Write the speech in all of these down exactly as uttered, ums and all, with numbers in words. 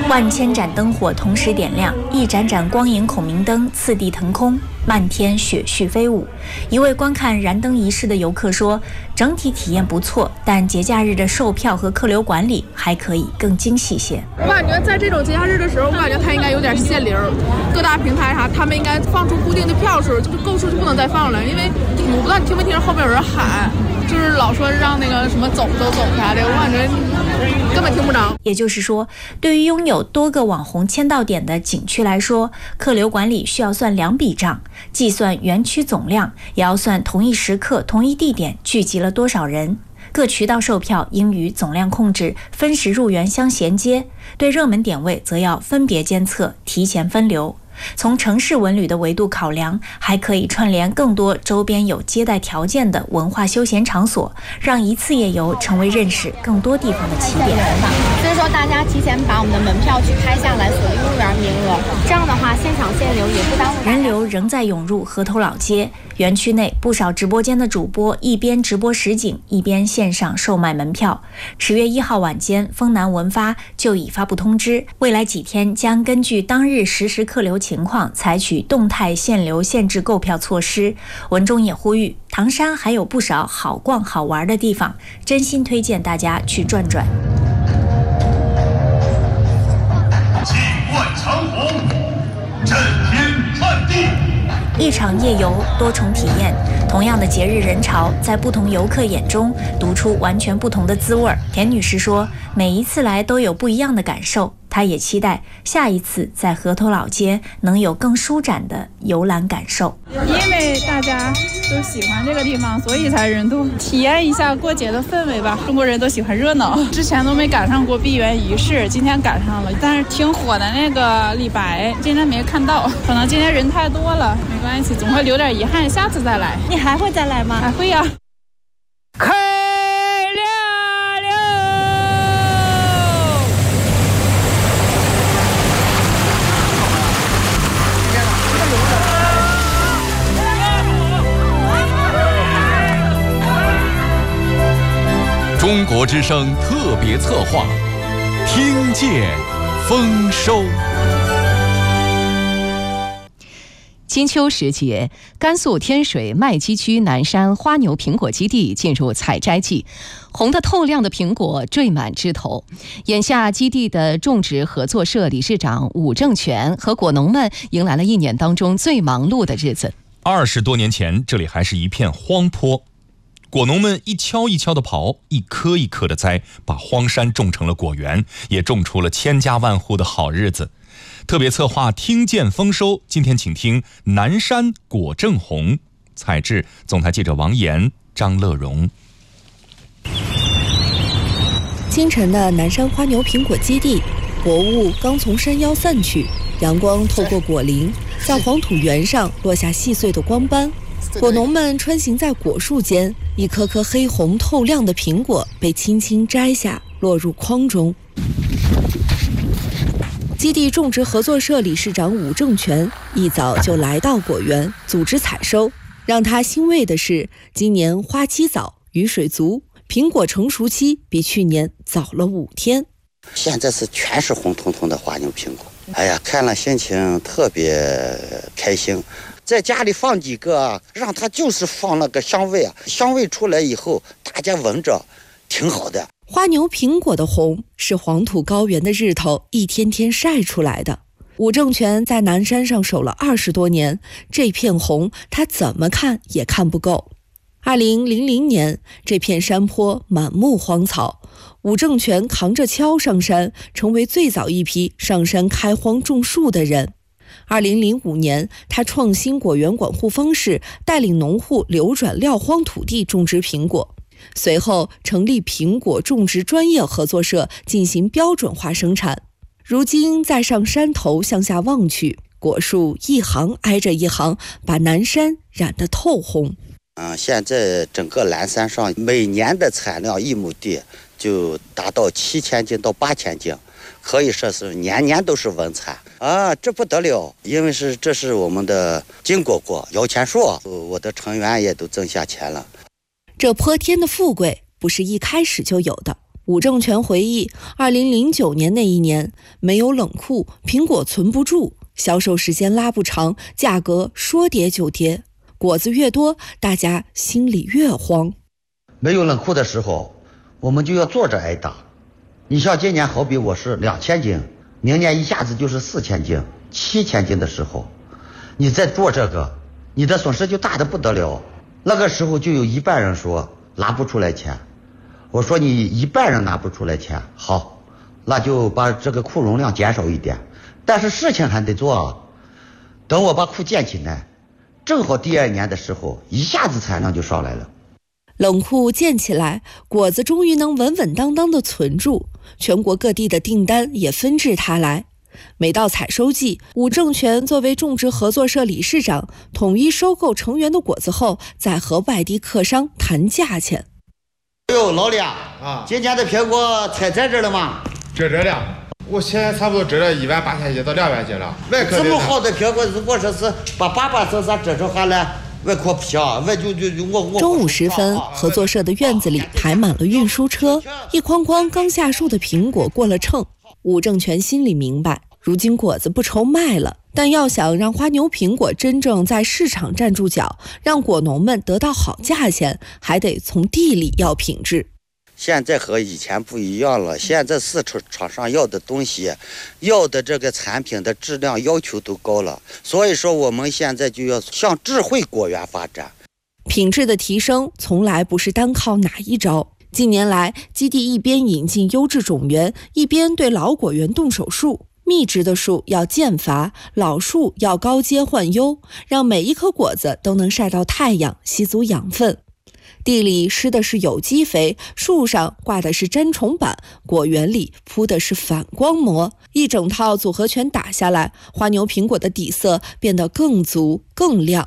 万千盏灯火同时点亮，一盏盏光影孔明灯次第腾空，漫天雪絮飞舞。一位观看燃灯仪式的游客说，整体体验不错，但节假日的售票和客流管理还可以更精细些。 我感觉在这种节假日的时候，我感觉它应该有点限流，各大平台啥，他们应该放出固定的票数，就是购数就不能再放了，因为我不知道你听没听后面有人喊，就是老说让那个什么走走走啥的，我感觉根本听不着。 也就是说，对于拥有多个网红签到点的景区来说，客流管理需要算两笔账，既算园区总量，也要算同一时刻、同一地点聚集了多少人。各渠道售票应与总量控制、分时入园相衔接，对热门点位则要分别监测、提前分流。从城市文旅的维度考量，还可以串联更多周边有接待条件的文化休闲场所，让一次夜游成为认识更多地方的起点。 所以说，大家提前把我们的门票去拍下来，锁定入园名额，这样的话，现场限流也不耽误。 人流仍在涌入河头老街，园区内不少直播间的主播一边直播实景，一边线上售卖门票。十月一号晚间，丰南文发就已发布通知，未来几天将根据当日实时客流情况，采取动态限流限制购票措施。文中也呼吁，唐山还有不少好逛好玩的地方，真心推荐大家去转转。 气贯长虹，震天撼地。 一场夜游，多重体验，同样的节日人潮，在不同游客眼中读出完全不同的滋味。田女士说，每一次来都有不一样的感受，她也期待下一次在河头老街能有更舒展的游览感受。 因为大家都喜欢这个地方，所以才人多，体验一下过节的氛围吧。中国人都喜欢热闹，之前都没赶上过闭园仪式，今天赶上了。但是挺火的那个李白，今天没看到，可能今天人太多了，没关系，总会留点遗憾，下次再来。 你还会再来吗？ 还会呀。开了了。 中国之声特别策划，听见丰收。 金秋时节，甘肃天水麦积区南山花牛苹果基地进入采摘季，红得透亮的苹果缀满枝头。眼下，基地的种植合作社理事长武正全和果农们迎来了一年当中最忙碌的日子。 二十多年前，这里还是一片荒坡，果农们一锹一锹的刨，一颗一颗的栽，把荒山种成了果园，也种出了千家万户的好日子。特别策划听见丰收，今天请听南山果正红，采制总台记者王岩、张乐荣。 清晨的南山花牛苹果基地，薄雾刚从山腰散去，阳光透过果林，在黄土原上落下细碎的光斑。果农们穿行在果树间，一颗颗黑红透亮的苹果被轻轻摘下，落入筐中。基地种植合作社理事长武正全一早就来到果园组织采收，让他欣慰的是，今年花期早，雨水足，苹果成熟期比去年早了五天。 现在是全是红彤彤的花牛苹果，哎呀，看了心情特别开心。在家里放几个，让它就是放那个香味啊，香味出来以后，大家闻着挺好的。 花牛苹果的红是黄土高原的日头一天天晒出来的。武正全在南山上守了二十多年，这片红他怎么看也看不够。二零零零年，这片山坡满目荒草，武正全扛着锹上山，成为最早一批上山开荒种树的人。二零零五年，他创新果园管护方式，带领农户流转撂荒土地种植苹果。随后成立苹果种植专业合作社，进行标准化生产。如今再上山头向下望去，果树一行挨着一行，把南山染得透红。 嗯，现在整个南山上每年的产量一亩地就达到七千斤到八千斤，可以说是年年都是稳产啊，这不得了！因为是这是我们的金果果摇钱树，我的成员也都挣下钱了。 这泼天的富贵不是一开始就有的。 武正全回忆，二零零九年那一年，没有冷库，苹果存不住，销售时间拉不长，价格说跌就跌，果子越多，大家心里越慌。 没有冷库的时候，我们就要坐着挨打。你像今年好比我是两千斤，明年一下子就是四千斤、七千斤的时候，你再做这个，你的损失就大得不得了。那个时候就有一半人说拿不出来钱。我说你一半人拿不出来钱，好，那就把这个库容量减少一点，但是事情还得做啊。等我把库建起来，正好第二年的时候，一下子产量就上来了。 冷库建起来，果子终于能稳稳当当地存住，全国各地的订单也纷至沓来。每到采收季，武正全作为种植合作社理事长，统一收购成员的果子后，再和外地客商谈价钱。 哎呦，老李啊，今年的苹果采在这了吗？ 这这了，我现在差不多折了一万八千斤到两万斤了。 这么好的苹果，如果说是把巴巴色色折成下来，外壳皮啊，外就就就我我。 中午时分，合作社的院子里排满了运输车，一筐筐刚下树的苹果过了秤。武正全心里明白，如今果子不愁卖了，但要想让花牛苹果真正在市场站住脚，让果农们得到好价钱，还得从地里要品质。 现在和以前不一样了，现在市场上要的东西，要的这个产品的质量要求都高了，所以说我们现在就要向智慧果园发展。 品质的提升从来不是单靠哪一招。近年来，基地一边引进优质种源，一边对老果园动手术。密植的树要间伐，老树要高阶换优，让每一颗果子都能晒到太阳，吸足养分。地里施的是有机肥，树上挂的是粘虫板，果园里铺的是反光膜，一整套组合拳打下来，花牛苹果的底色变得更足更亮。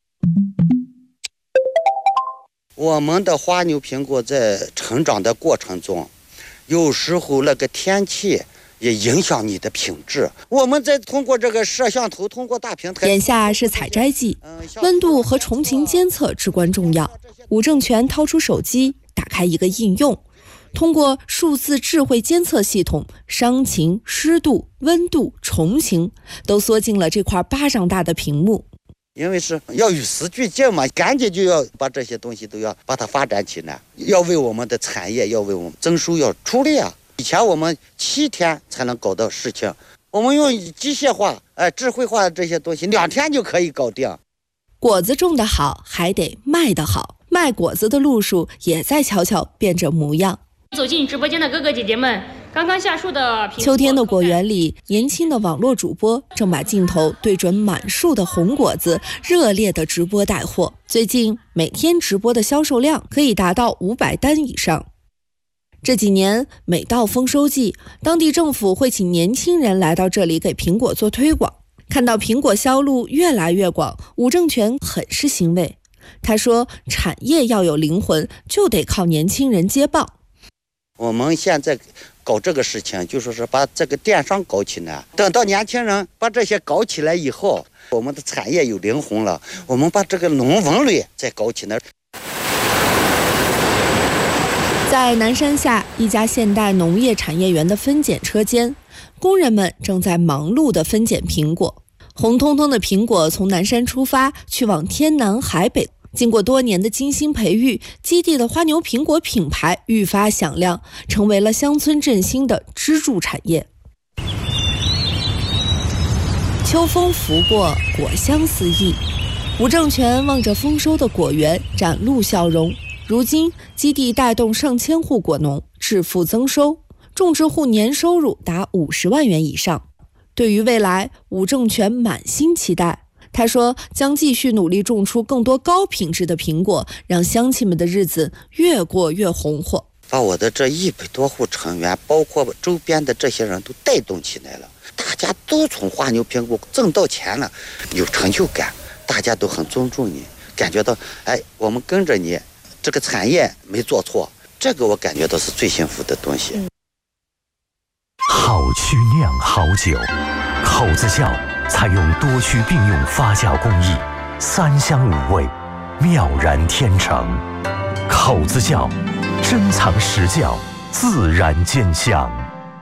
我们的花牛苹果在成长的过程中，有时候那个天气也影响你的品质。我们再通过这个摄像头，通过大平台。 眼下是采摘季，温度和虫情监测至关重要。武正全掏出手机，打开一个应用，通过数字智慧监测系统，伤情、湿度、温度、虫情都缩进了这块巴掌大的屏幕。 因为是要与时俱进嘛，赶紧就要把这些东西都要把它发展起来，要为我们的产业，要为我们增收要出力啊！以前我们七天才能搞到事情，我们用机械化、哎智慧化的这些东西，两天就可以搞定。 果子种得好，还得卖得好，卖果子的路数也在悄悄变着模样。 走进直播间的哥哥姐姐们，刚刚下树的秋天的果园里，年轻的网络主播正把镜头对准满树的红果子，热烈的直播带货。最近每天直播的销售量可以达到五百单以上。这几年每到丰收季，当地政府会请年轻人来到这里给苹果做推广。看到苹果销路越来越广，武正全很是欣慰。他说，产业要有灵魂，就得靠年轻人接棒。 我们现在搞这个事情，就说是把这个电商搞起来，等到年轻人把这些搞起来以后，我们的产业有灵魂了，我们把这个农文类再搞起来。 在南山下一家现代农业产业园的分拣车间，工人们正在忙碌地分拣苹果。红彤彤的苹果从南山出发，去往天南海北。经过多年的精心培育，基地的花牛苹果品牌愈发响亮，成为了乡村振兴的支柱产业。秋风拂过，果香四溢。武正全望着丰收的果园，展露笑容。如今，基地带动上千户果农致富增收，种植户年收入达五十万元以上。对于未来，武正全满心期待。他说，将继续努力种出更多高品质的苹果，让乡亲们的日子越过越红火。 把我的这一百多户成员，包括周边的这些人都带动起来了，大家都从花牛苹果挣到钱了，有成就感，大家都很尊重你，感觉到哎，我们跟着你，这个产业没做错，这个我感觉到是最幸福的东西。 好曲酿好酒，口子窖采用多区并用发酵工艺，三香五味，妙然天成。口子窖珍藏实窖， 自然见象。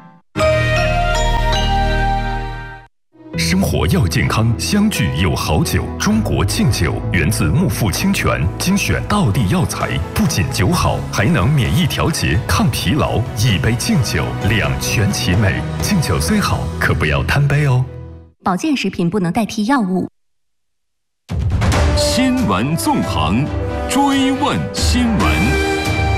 生活要健康，相聚有好酒。中国敬酒源自木富清泉，精选道地药材，不仅酒好，还能免疫调节、抗疲劳。一杯敬酒，两全其美。敬酒虽好，可不要贪杯哦。 保健食品不能代替药物。 新闻纵横，追问新闻。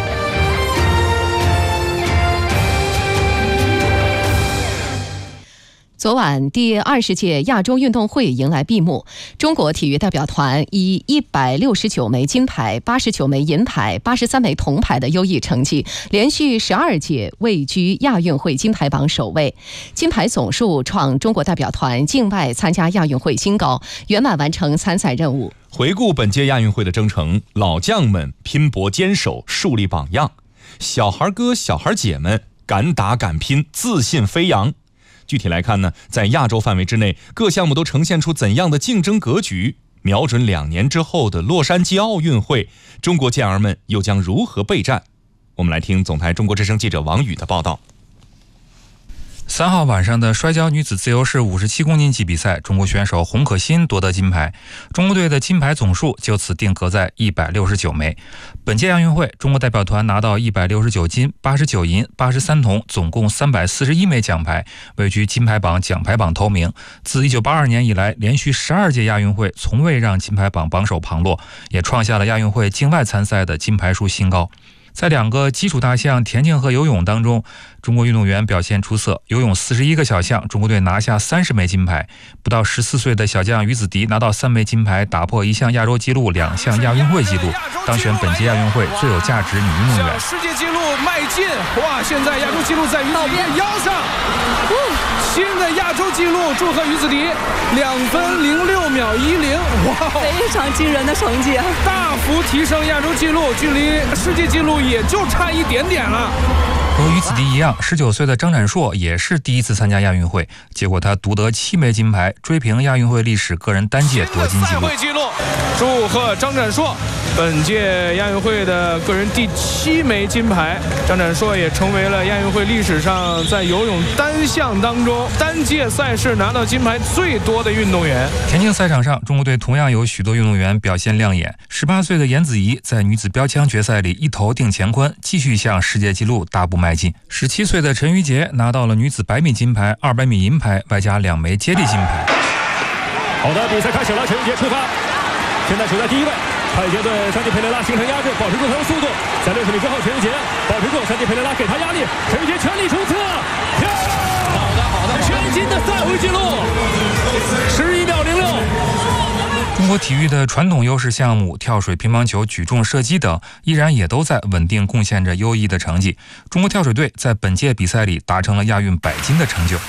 昨晚，第二十届亚洲运动会迎来闭幕。中国体育代表团以一百六十九枚金牌、八十九枚银牌、八十三枚铜牌的优异成绩，连续十二届位居亚运会金牌榜首位，金牌总数创中国代表团境外参加亚运会新高，圆满完成参赛任务。 回顾本届亚运会的征程，老将们拼搏坚守，树立榜样；小孩哥、小孩姐们敢打敢拼，自信飞扬。具体来看呢，在亚洲范围之内，各项目都呈现出怎样的竞争格局？瞄准两年之后的洛杉矶奥运会，中国健儿们又将如何备战？我们来听总台中国之声记者王宇的报道。 三号晚上的摔跤女子自由式五十七公斤级比赛，中国选手洪可欣夺得金牌，中国队的金牌总数就此定格在一百六十九枚。本届亚运会，中国代表团拿到一百六十九金、八十九银、八十三铜，总共三百四十一枚奖牌，位居金牌榜、奖牌榜头名。自一九八二年以来，连续十二届亚运会从未让金牌榜榜首旁落，也创下了亚运会境外参赛的金牌数新高。在两个基础大项田径和游泳当中，中国运动员表现出色。游泳四十一个小项，中国队拿下三十枚金牌。不到十四岁的小将于子迪拿到三枚金牌，打破一项亚洲纪录、两项亚运会纪录，当选本届亚运会最有价值女运动员。 世界纪录迈进，哇！现在亚洲纪录在于子迪的腰上，新的亚洲纪录，祝贺于子迪，两分零六秒一零，哇， 非常惊人的成绩啊！ 大幅提升亚洲纪录，距离世界纪录也就差一点点了。 和于子迪一样，十九岁的张展硕也是第一次参加亚运会，结果他独得七枚金牌，追平亚运会历史个人单届夺金纪录。 祝贺张展硕，本届亚运会的个人第七枚金牌。张展硕也成为了亚运会历史上在游泳单项当中单届赛事拿到金牌最多的运动员。 田径赛场上，中国队同样有许多运动员表现亮眼。十八岁的颜子怡在女子标枪决赛里一头定乾坤，继续向世界纪录大步迈进。十七岁的陈瑜杰拿到了女子百米金牌、二百米银牌，外加两枚接力金牌。 好的，比赛开始了，陈瑜杰出发。现在处在第一位，太极队山地佩雷拉形成压制，保持住他的速度。在六十米之后，陈瑜杰保持住，山地佩雷拉给他压力，陈瑜杰全力冲刺，漂亮！好的，好的，全新的赛会纪录，十一秒零六。 中国体育的传统优势项目跳水、乒乓球、举重、射击等，依然也都在稳定贡献着优异的成绩。中国跳水队在本届比赛里达成了亚运百金的成就。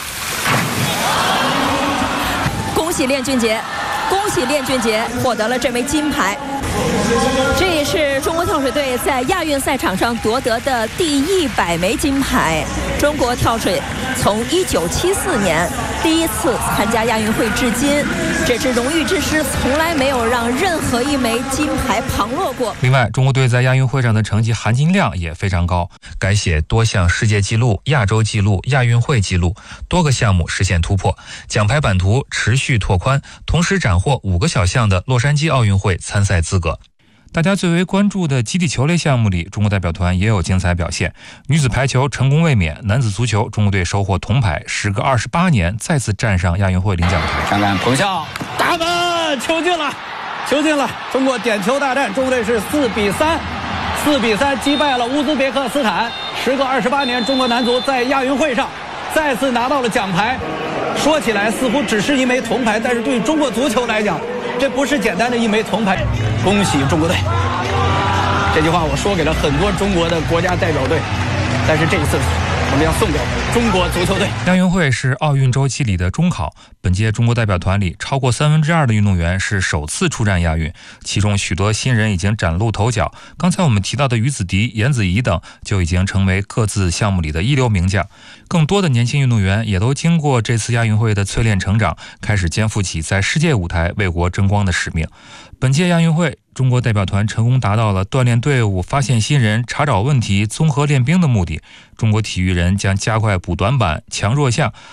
恭喜练俊杰！恭喜练俊杰获得了这枚金牌，这也是中国跳水队在亚运赛场上夺得的第一百枚金牌。中国跳水从一九七四年第一次参加亚运会至今，这支荣誉之师从来没有让任何一枚金牌旁落过。 另外，中国队在亚运会上的成绩含金量也非常高，改写多项世界纪录、亚洲纪录、亚运会纪录，多个项目实现突破，奖牌版图持续拓宽，同时斩获五个小项的洛杉矶奥运会参赛资格。大家最为关注的集体球类项目里，中国代表团也有精彩表现。女子排球成功卫冕，男子足球中国队收获铜牌，时隔二十八年再次站上亚运会领奖台。 看看彭笑打门，球进了，球进了！中国点球大战，中国队是四比三，四比三击败了乌兹别克斯坦。时隔二十八年，中国男足在亚运会上再次拿到了奖牌。说起来似乎只是一枚铜牌，但是对于中国足球来讲，这不是简单的一枚铜牌。恭喜中国队！这句话我说给了很多中国的国家代表队，但是这一次我们要送给中国足球队。 亚运会是奥运周期里的中考，本届中国代表团里超过三分之二的运动员是首次出战亚运，其中许多新人已经崭露头角。刚才我们提到的于子迪、颜子怡等就已经成为各自项目里的一流名将。更多的年轻运动员也都经过这次亚运会的淬炼成长，开始肩负起在世界舞台为国争光的使命。 本届亚运会，中国代表团成功达到了锻炼队伍、发现新人、查找问题、综合练兵的目的。中国体育人将加快补短板、强弱项，